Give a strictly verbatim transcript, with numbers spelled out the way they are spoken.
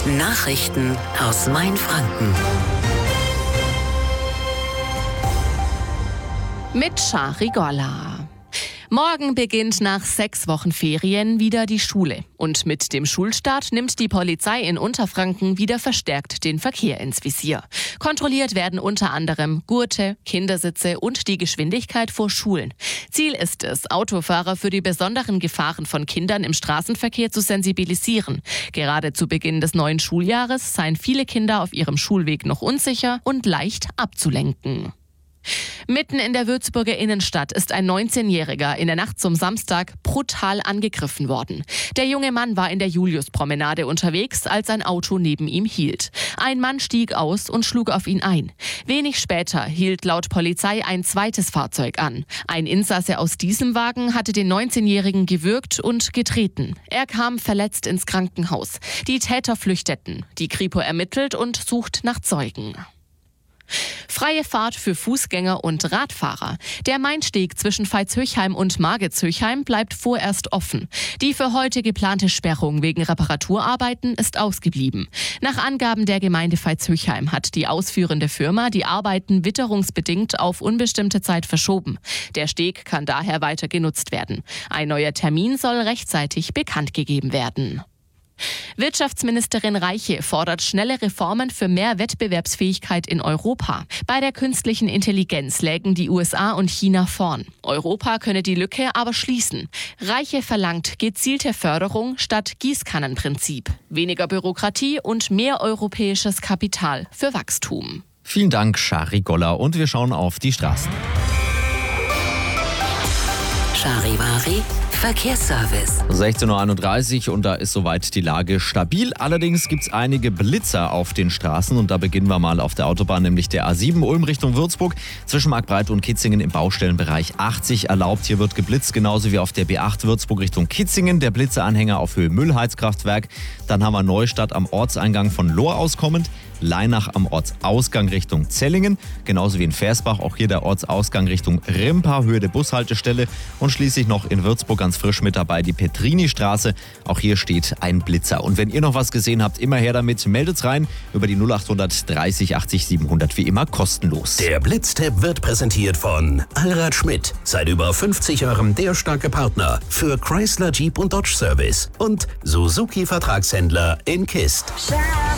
Nachrichten aus Mainfranken. Mit Shari Golla. Morgen beginnt nach sechs Wochen Ferien wieder die Schule. Und mit dem Schulstart nimmt die Polizei in Unterfranken wieder verstärkt den Verkehr ins Visier. Kontrolliert werden unter anderem Gurte, Kindersitze und die Geschwindigkeit vor Schulen. Ziel ist es, Autofahrer für die besonderen Gefahren von Kindern im Straßenverkehr zu sensibilisieren. Gerade zu Beginn des neuen Schuljahres seien viele Kinder auf ihrem Schulweg noch unsicher und leicht abzulenken. Mitten in der Würzburger Innenstadt ist ein neunzehnjähriger in der Nacht zum Samstag brutal angegriffen worden. Der junge Mann war in der Juliuspromenade unterwegs, als ein Auto neben ihm hielt. Ein Mann stieg aus und schlug auf ihn ein. Wenig später hielt laut Polizei ein zweites Fahrzeug an. Ein Insasse aus diesem Wagen hatte den neunzehnjährigen gewürgt und getreten. Er kam verletzt ins Krankenhaus. Die Täter flüchteten. Die Kripo ermittelt und sucht nach Zeugen. Freie Fahrt für Fußgänger und Radfahrer. Der Mainsteg zwischen Veitshöchheim und Margetshöchheim bleibt vorerst offen. Die für heute geplante Sperrung wegen Reparaturarbeiten ist ausgeblieben. Nach Angaben der Gemeinde Veitshöchheim hat die ausführende Firma die Arbeiten witterungsbedingt auf unbestimmte Zeit verschoben. Der Steg kann daher weiter genutzt werden. Ein neuer Termin soll rechtzeitig bekannt gegeben werden. Wirtschaftsministerin Reiche fordert schnelle Reformen für mehr Wettbewerbsfähigkeit in Europa. Bei der künstlichen Intelligenz lägen die U S A und China vorn. Europa könne die Lücke aber schließen. Reiche verlangt gezielte Förderung statt Gießkannenprinzip, weniger Bürokratie und mehr europäisches Kapital für Wachstum. Vielen Dank, Shari Golla. Und wir schauen auf die Straßen. Charivari Verkehrsservice. sechzehn Uhr einunddreißig und da ist soweit die Lage stabil. Allerdings gibt es einige Blitzer auf den Straßen und da beginnen wir mal auf der Autobahn, nämlich der A sieben Ulm Richtung Würzburg. Zwischen Marktbreit und Kitzingen im Baustellenbereich achtzig erlaubt. Hier wird geblitzt, genauso wie auf der B acht Würzburg Richtung Kitzingen. Der Blitzeranhänger auf Höhe Müllheizkraftwerk. Dann haben wir Neustadt am Ortseingang von Lohr auskommend. Leinach am Ortsausgang Richtung Zellingen, genauso wie in Versbach, auch hier der Ortsausgang Richtung Rimpa, Höhe der Bushaltestelle und schließlich noch in Würzburg ganz frisch mit dabei die Petrini-Straße, auch hier steht ein Blitzer. Und wenn ihr noch was gesehen habt, immer her damit, meldet's rein über die null acht dreißig achtzig siebenhundert, wie immer kostenlos. Der Blitztipp wird präsentiert von Allrad Schmidt, seit über fünfzig Jahren der starke Partner für Chrysler, Jeep und Dodge Service und Suzuki Vertragshändler in Kist.